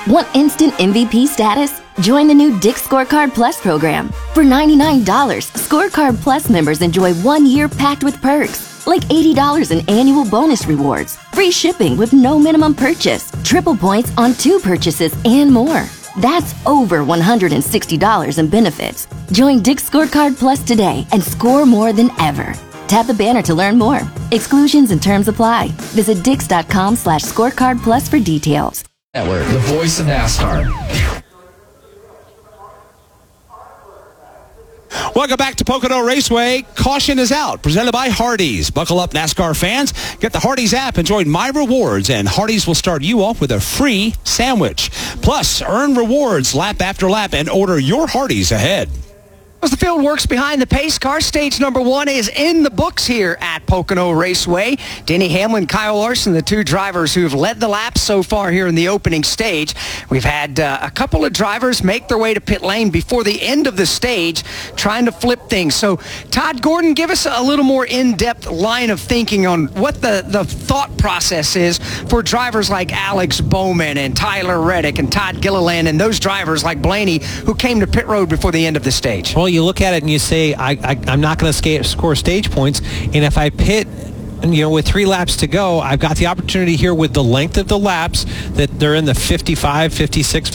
Want instant MVP status? Join the new Dick's Scorecard Plus program. For $99, Scorecard Plus members enjoy 1 year packed with perks, like $80 in annual bonus rewards, free shipping with no minimum purchase, triple points on 2 purchases, and more. That's over $160 in benefits. Join Dick's Scorecard Plus today and score more than ever. Tap the banner to learn more. Exclusions and terms apply. Visit dix.com/scorecard plus for details. Network, the voice of NASCAR. Welcome back to Pocono Raceway. Caution is out. Presented by Hardee's. Buckle up, NASCAR fans. Get the Hardee's app and join My Rewards, and Hardee's will start you off with a free sandwich. Plus, earn rewards lap after lap and order your Hardee's ahead. As the field works behind the pace car, stage number 1 is in the books here at Pocono Raceway. Denny Hamlin, Kyle Larson, the 2 drivers who've led the laps so far here in the opening stage. We've had a couple of drivers make their way to pit lane before the end of the stage, trying to flip things. So, Todd Gordon, give us a little more in-depth line of thinking on what the thought process is for drivers like Alex Bowman and Tyler Reddick and Todd Gilliland and those drivers like Blaney who came to pit road before the end of the stage. Well, you look at it and you say, I'm not going to score stage points, and if I pit, with 3 laps to go, I've got the opportunity here with the length of the laps that they're in the 55, 56,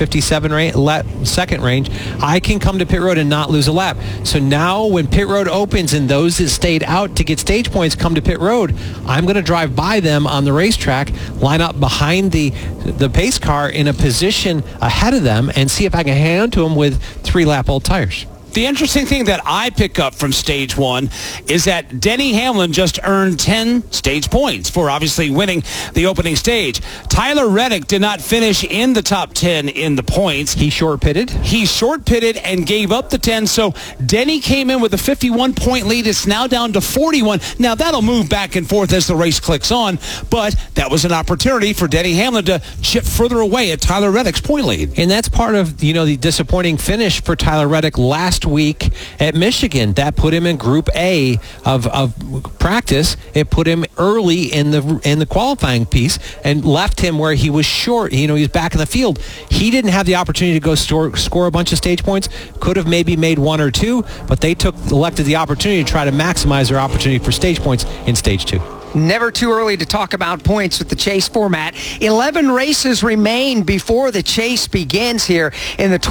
57 second range. I can come to pit road and not lose a lap. So now when pit road opens and those that stayed out to get stage points come to pit road, I'm going to drive by them on the racetrack, line up behind the pace car in a position ahead of them, and see if I can hang on to them with 3-lap old tires. The interesting thing that I pick up from stage 1 is that Denny Hamlin just earned 10 stage points for obviously winning the opening stage. Tyler Reddick did not finish in the top 10 in the points. He short-pitted? He short-pitted and gave up the 10, so Denny came in with a 51-point lead. It's now down to 41. Now, that'll move back and forth as the race clicks on, but that was an opportunity for Denny Hamlin to chip further away at Tyler Reddick's point lead. And that's part of, the disappointing finish for Tyler Reddick last week at Michigan. That put him in Group A of practice. It put him early in the qualifying piece and left him where he was short. He was back in the field. He didn't have the opportunity to go score a bunch of stage points. Could have maybe made 1 or 2, but they elected the opportunity to try to maximize their opportunity for stage points in stage 2. Never too early to talk about points with the chase format. 11 races remain before the chase begins here in the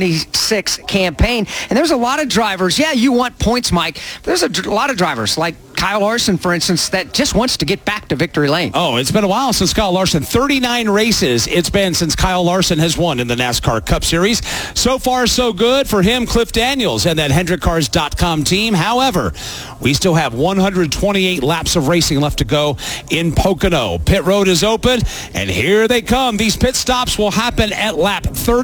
2026 campaign. And there's a lot of drivers. Yeah, you want points, Mike. There's a lot of drivers like Kyle Larson, for instance, that just wants to get back to victory lane. Oh, it's been a while since Kyle Larson. 39 races it's been since Kyle Larson has won in the NASCAR Cup Series. So far, so good for him, Cliff Daniels, and that HendrickCars.com team. However, we still have 128 laps of racing left to go in Pocono. Pit road is open, and here they come. These pit stops will happen at lap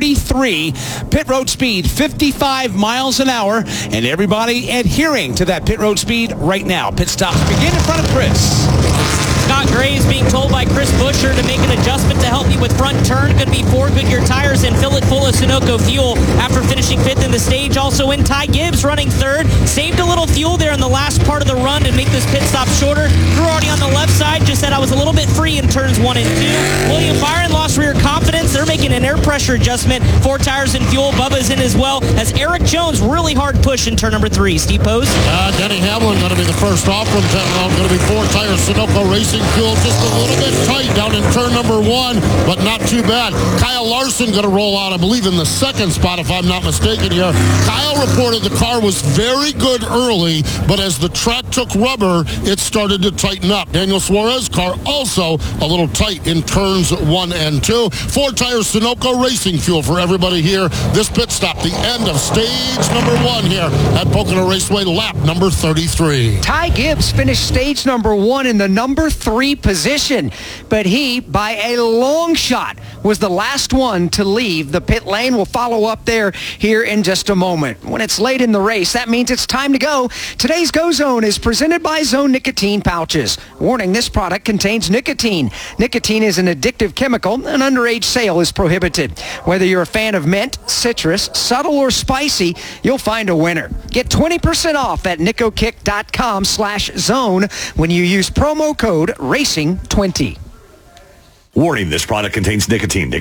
33. Pit road speed, 55 miles an hour, and everybody adhering to that pit road speed right now. Pit stops begin in front of Chris. Scott Gray is being told by Chris Buescher to make an adjustment to help you with front turn. Going to be 4 Goodyear tires and fill it full of Sunoco fuel after finishing 5th in the stage. Also in Ty Gibbs running 3rd. Saved a little fuel there in the last part of the run to make this pit stop shorter. Drew Hardy on the left side just said I was a little bit free in turns 1 and 2. William Byron lost rear confidence. They're making an air pressure adjustment. 4 tires and fuel. Bubba's in as well as Eric Jones really hard push in turn number 3. Steve Pose. Denny Hamlin going to be the first off from going to be 4 tires Sunoco Racing Fuel, just a little bit tight down in turn number 1, but not too bad. Kyle Larson going to roll out, I believe, in the 2nd spot, if I'm not mistaken here. Kyle reported the car was very good early, but as the track took rubber, it started to tighten up. Daniel Suarez car also a little tight in turns 1 and 2. 4 tires Sunoco Racing Fuel for everybody here. This pit stop, the end of stage number 1 here at Pocono Raceway, lap number 33. Ty Gibbs finished stage number 1 in the number 3 position, but he, by a long shot, was the last one to leave the pit lane. We'll follow up there here in just a moment. When it's late in the race, that means it's time to go. Today's Go Zone is presented by Zone Nicotine Pouches. Warning, this product contains nicotine. Nicotine is an addictive chemical, and underage sale is prohibited. Whether you're a fan of mint, citrus, subtle, or spicy, you'll find a winner. Get 20% off at nicokick.com/zone when you use promo code RACING20. Warning, this product contains nicotine.